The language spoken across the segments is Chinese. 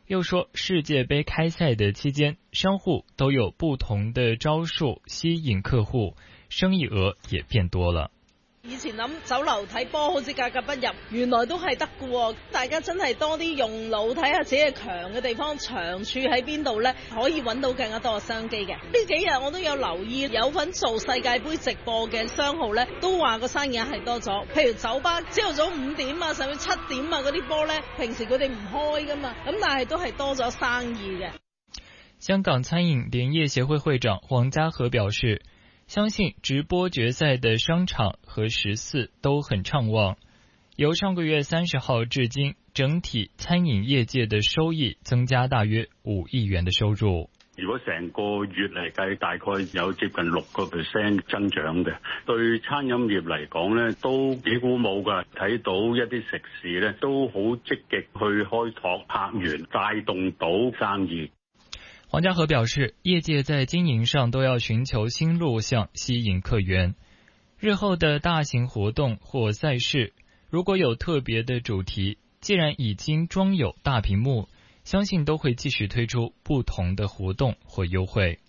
又说世界杯开赛的期間，商戶都有不同的招數吸引客戶，生意額也變多了。 以前諗酒樓睇波好似格格不入，原來都係得嘅。大家真係多啲用腦睇下自己強嘅地方，長處喺邊度呢？可以揾到更加多嘅商機嘅。呢幾日我都有留意，有份做世界盃直播嘅商號呢，都話個生意係多咗。譬如酒吧朝早5點啊，甚至7點啊嗰啲波呢，平時佢哋唔開噶嘛，咁但係都係多咗生意嘅。 香港餐飲聯業協會會長黃家和表示，相信直播決賽的商場和14都很暢旺。由上個月30號至今，整體餐飲業界的收益增加大約5億元的收入。 如果成個月嚟計，大概有接近6% 增長嘅，對餐飲業嚟講呢都幾鼓舞㗎。睇到一啲食肆呢都好積極去開拓客源，帶動到生意。 黃家和表示，業界在經營上都要尋求新路向吸引客源。日後的大型活動或賽事，如果有特別的主題，既然已經裝有大屏幕，相信都會繼續推出不同的活動或優惠。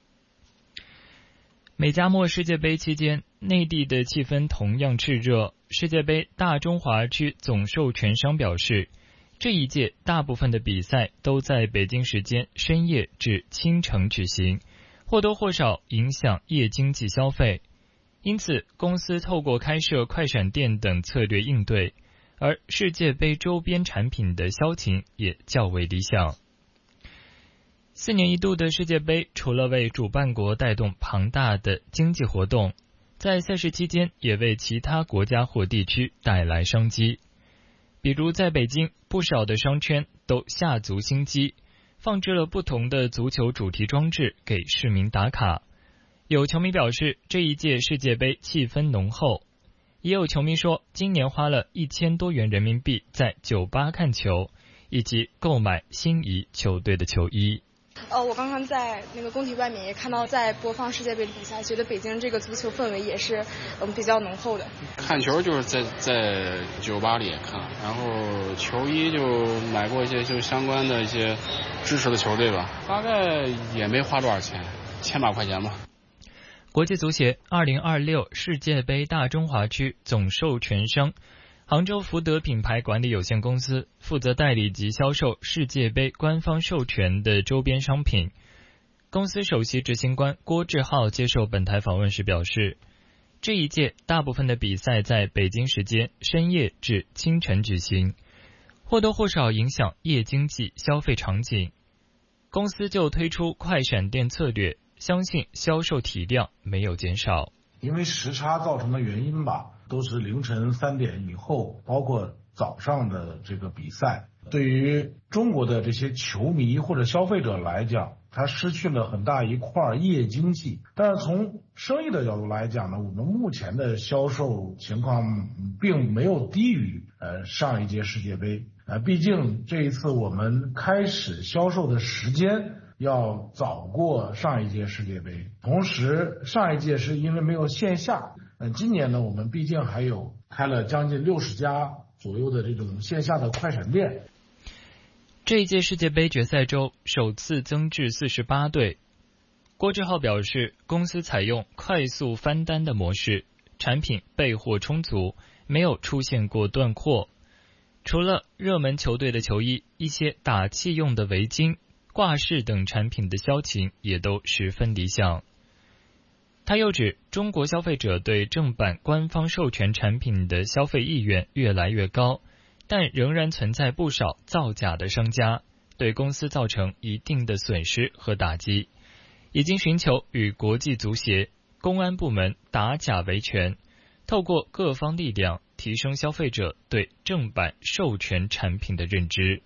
美加墨世界盃期間，內地的氣氛同樣熾熱。世界盃大中華區總授權商表示，這一屆大部分的比賽都在北京時間深夜至清晨舉行，或多或少影響夜經濟消費。因此，公司透過開設快閃店等策略應對，而世界盃周邊產品的銷情也較為理想。4年一度的世界盃，除了為主辦國帶動龐大的經濟活動，在賽事期間也為其他國家或地區帶來商機。比如在北京，不少的商圈都下足心機，放置了不同的足球主題裝置給市民打卡。有球迷表示，這一屆世界盃氣氛濃厚。也有球迷說，今年花了1000多元人民幣在酒吧看球，以及購買心儀球隊的球衣。 我剛剛在那個工體外面也看到在播放世界盃的比賽，覺得北京這個足球氛圍也是比較濃厚的。 看球就是在酒吧裡看，然後球衣就買過一些就相關的一些支持的球隊吧，大概也沒花多少錢，1000把塊錢吧。 國際足協2026世界盃大中華區總授權商杭州福德品牌管理有限公司負責代理及銷售世界盃官方授權的周邊商品。公司首席執行官郭志浩接受本台訪問時表示，這一屆大部分的比賽在北京時間深夜至清晨舉行，或多或少影響夜經濟消費場景。公司就推出快閃店策略，相信銷售體量沒有減少。 因為時差造成的原因吧，都是凌晨3點以後，包括早上的這個比賽，對於中國的這些球迷或者消費者來講，它失去了很大一塊夜經濟。但是從生意的角度來講呢，我們目前的銷售情況並沒有低於上一屆世界盃。畢竟這一次我們開始銷售的時間要早過上一屆世界盃，同時上一屆是因為沒有線下，今年呢我們畢竟還有開了將近60家左右的這種線下的快閃店。 這一屆世界盃決賽周首次增至48隊。郭志浩表示，公司採用快速翻單的模式，產品備貨充足，沒有出現過斷貨。除了熱門球隊的球衣，一些打氣用的圍巾、掛飾等產品的銷情也都十分理想。他又指，中國消費者對正版官方授權產品的消費意願越來越高，但仍然存在不少造假的商家，對公司造成一定的損失和打擊，已經尋求與國際足協、公安部門打假維權，透過各方力量提升消費者對正版授權產品的認知。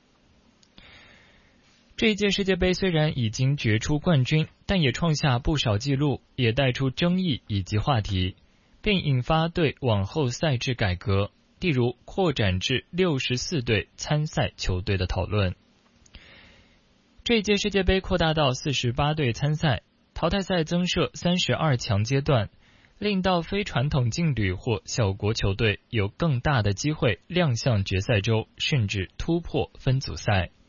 這一屆世界盃雖然已經決出冠軍，但也創下不少紀錄，也帶出爭議以及話題，並引發對往後賽制改革，例如擴展至64隊參賽球隊的討論。這一屆世界盃擴大到48隊參賽，淘汰賽增設32強階段，令到非傳統勁旅或小國球隊有更大的機會亮相決賽周，甚至突破分組賽。